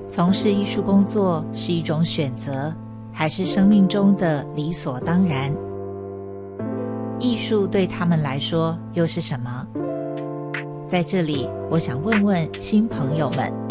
从事艺术工作是一种选择，还是生命中的理所当然？艺术对他们来说又是什么？在这里，我想问问新朋友们。